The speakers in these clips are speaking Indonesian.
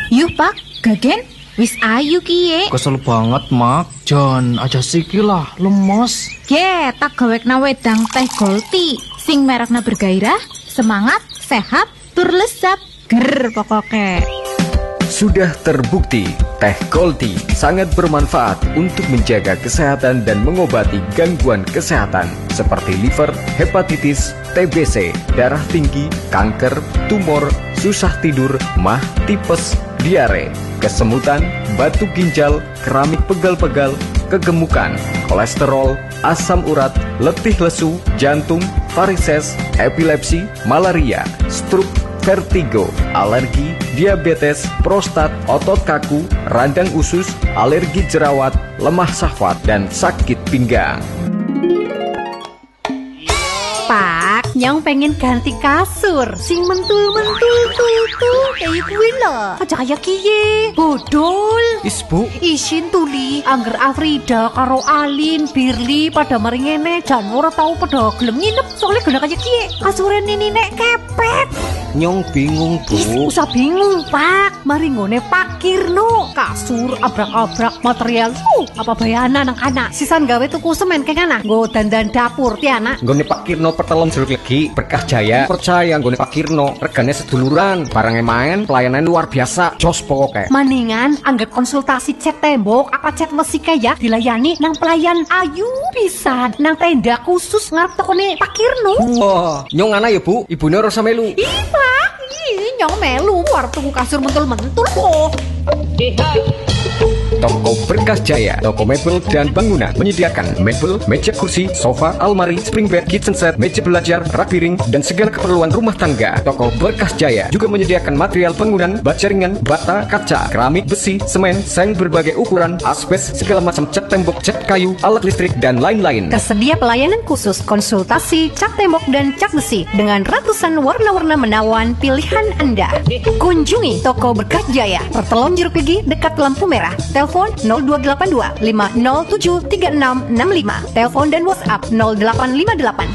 Yuh Pak, Gagen, wis ayu kiye. Kesel banget Mak, jan aja siki lah, lemos. Ge, tak gawekna wedang teh Golti, sing merekna bergairah, semangat, sehat, tur lesap, ger pokoknya. Sudah terbukti, teh Golti sangat bermanfaat untuk menjaga kesehatan dan mengobati gangguan kesehatan seperti liver, hepatitis, TBC, darah tinggi, kanker, tumor, susah tidur, mah, tipes, diare, kesemutan, batu ginjal, keramik pegal-pegal, kegemukan, kolesterol, asam urat, letih lesu, jantung, varises, epilepsi, malaria, stroke, vertigo, alergi, diabetes, prostat, otot kaku, radang usus, alergi jerawat, lemah syahwat, dan sakit pinggang. Pak, nyong pengen ganti kasur sing mentul-mentul tuh kayak gue loh. Aja kayak kiye, bodol. Isbu, Isin tuli, angger Afrida karo Alin, Birli pada maringene jan ora tau pada gelem nginep soalnya guna kayak kiye. Kasure nini nek kepet. nyong bingung Bu. Usah bingung Pak, mari ngone Pak Kirno. Kasur abrak-abrak material apa bayana nang anak. Sisan gawe tuku semen keng anak. Nggo dandan dapur ti anak. Nggone Pak Kirno pertelon jeruk legi Berkah Jaya. Percaya nggone Pak Kirno regane seduluran, barangnya main, pelayanan luar biasa, jos pokoknya. Maningan angger konsultasi cat tembok apa cat besi ya dilayani nang pelayan ayu pisan nang tenda khusus ngarep tokone Pak Kirno. Wah, nyong ana ya Bu, ibune ora usah melu. Ih Pak, nyong melu war tuku kasur mentul-mentul kok. Toko Berkah Jaya, toko mebel dan bangunan menyediakan mebel, meja kursi, sofa, almari, spring bed, kitchen set, meja belajar, rak piring, dan segala keperluan rumah tangga. Toko Berkah Jaya juga menyediakan material bangunan, baja ringan, bata, kaca, keramik, besi, semen, seng berbagai ukuran, asbes, segala macam cat tembok, cat kayu, alat listrik, dan lain-lain. Tersedia pelayanan khusus konsultasi cat tembok dan cat besi dengan ratusan warna-warna menawan pilihan Anda. Kunjungi toko Berkah Jaya, Pertelon Jeruk Legi dekat lampu merah. Telepon 0282 507 3665. Telepon dan WhatsApp 0858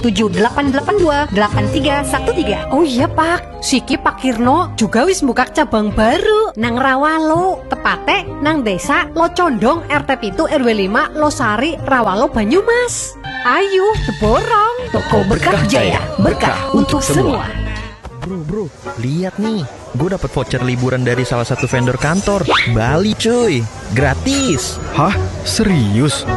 7882 8313. Oh iya Pak, Siki Pak Kirno juga wis buka cabang baru nang Rawalo, tepate nang desa Locondong RT Pitu RW 5 Losari Rawalo Banyumas. Ayo borong toko Berkah Jaya, berkah untuk semua. Bro, lihat nih, gue dapet voucher liburan dari salah satu vendor kantor. Bali cuy, gratis. Hah? Serius?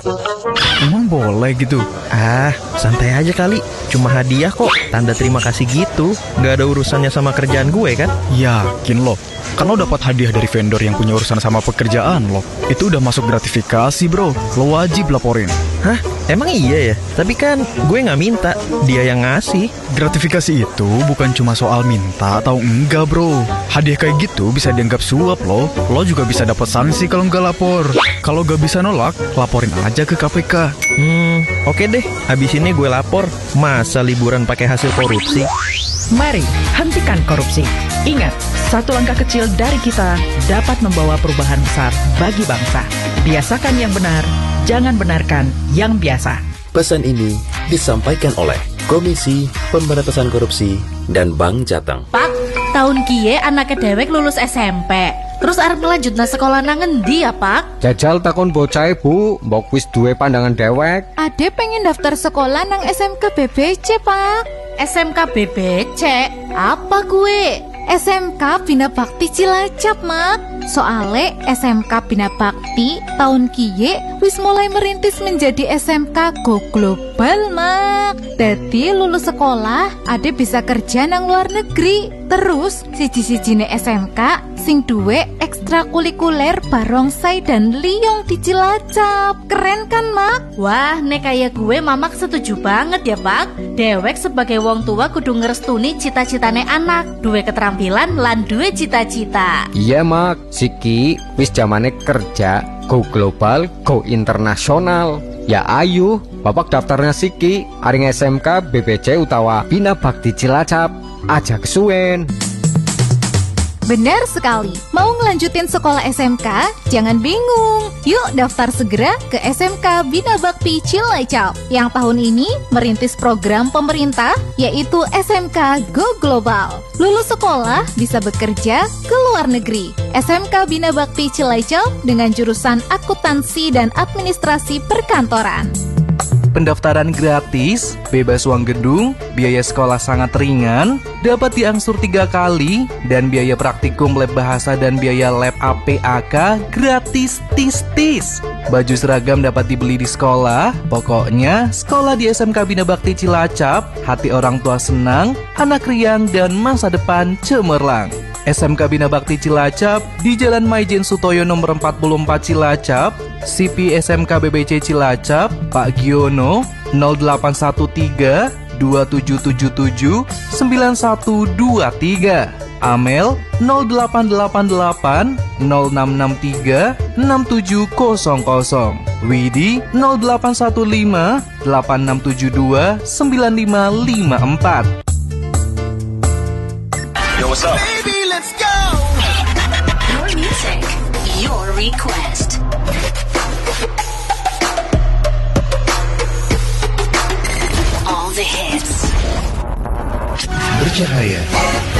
Emang boleh gitu? Ah, santai aja kali. Cuma hadiah kok, tanda terima kasih gitu. Gak ada urusannya sama kerjaan gue kan? Yakin lo? Kan lo dapat hadiah dari vendor yang punya urusan sama pekerjaan lo. Itu udah masuk gratifikasi bro. Lo wajib laporin. Hah? Emang iya ya? Tapi kan gue gak minta, dia yang ngasih. Gratifikasi itu bukan cuma soal minta atau enggak bro. Hadiah kayak gitu bisa dianggap suap lo. Lo juga bisa dapat sanksi kalau nggak lapor. Kalau gak bisa nolak, laporin aja ke KPK. Oke deh, habis ini gue lapor. Masa liburan pakai hasil korupsi? Mari hentikan korupsi. Ingat, satu langkah kecil dari kita dapat membawa perubahan besar bagi bangsa. Biasakan yang benar, jangan benarkan yang biasa. Pesan ini disampaikan oleh Komisi Pemberantasan Korupsi dan Bank Jateng. Pak, tahun kie anaknya dewek lulus SMP. Terus arep melanjutna sekolah nang endi ya Pak? Jajal takon bocah Bu, mbok wis duwe pandangan dewek. Ade pengen daftar sekolah nang SMK BBC Pak. SMK BBC? Apa gue? SMK Bina Bakti Cilacap Mak. Soale SMK Bina Bakti tahun kiye wis mulai merintis menjadi SMK Go Global Mak. Dadi lulus sekolah ade bisa kerja nang luar negeri. Terus siji-sijine SMK sing duwe ekstrakurikuler barongsai dan liyong di Cilacap. Keren kan Mak? Wah, nek kayak gue mamak setuju banget ya Pak. Dewek sebagai wong tua kudu ngerestuni cita-citane anak, duwe keterampilan lan duwe cita-cita. Iya Mak, Siki wis zamane kerja go global, go internasional. Ya ayu, bapak daftarnya Siki aring SMK BBC utawa Bina Bakti Cilacap. Aja kesuwen. Benar sekali. Mau ngelanjutin sekolah SMK? Jangan bingung. Yuk daftar segera ke SMK Bina Bakti Cilacap yang tahun ini merintis program pemerintah yaitu SMK Go Global. Lulus sekolah bisa bekerja ke luar negeri. SMK Bina Bakti Cilacap dengan jurusan akuntansi dan administrasi perkantoran. Pendaftaran gratis, bebas uang gedung, biaya sekolah sangat ringan, dapat diangsur 3 kali, dan biaya praktikum lab bahasa dan biaya lab APAK gratis tis-tis. Baju seragam dapat dibeli di sekolah. Pokoknya, sekolah di SMK Bina Bakti Cilacap, hati orang tua senang, anak riang, dan masa depan cemerlang. SMK Bina Bakti Cilacap di Jalan Maijen Sutoyo nomor 44 Cilacap, CP SMK BBC Cilacap, Pak Giono 0813 2777 9123, Amel 0888 0663 6700, Widi 0815 8672 9554. Yo, what's up? Baby, let's go! Your music, your request. All the hits. Bercahaya